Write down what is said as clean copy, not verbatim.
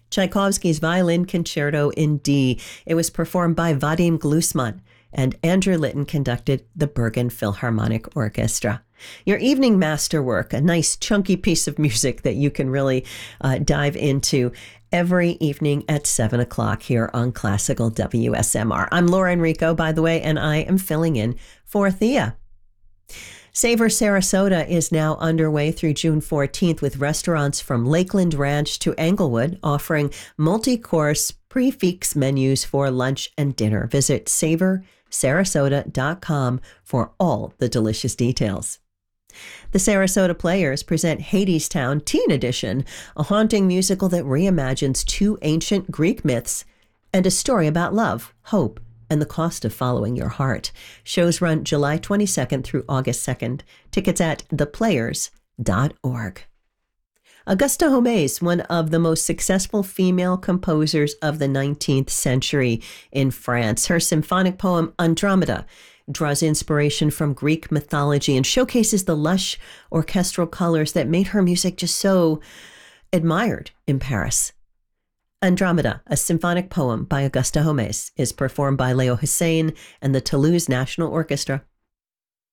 Tchaikovsky's Violin Concerto in D. It was performed by Vadim Glusman, and Andrew Litton conducted the Bergen Philharmonic Orchestra. Your evening masterwork, a nice chunky piece of music that you can really dive into every evening at 7 o'clock here on Classical WSMR. I'm Laura Enrico, by the way, and I am filling in for Thea. Savor Sarasota is now underway through June 14th with restaurants from Lakeland Ranch to Englewood offering multi-course prix-fixe menus for lunch and dinner. Visit savorsarasota.com for all the delicious details. The Sarasota Players present Hadestown Teen Edition, a haunting musical that reimagines two ancient Greek myths and a story about love, hope, and the cost of following your heart. Shows run July 22nd through August 2nd. Tickets at theplayers.org. Augusta Homais, one of the most successful female composers of the 19th century in France. Her symphonic poem Andromeda draws inspiration from Greek mythology and showcases the lush orchestral colors that made her music just so admired in Paris. Andromeda, a symphonic poem by Augusta Homais, is performed by Leo Hussein and the Toulouse National Orchestra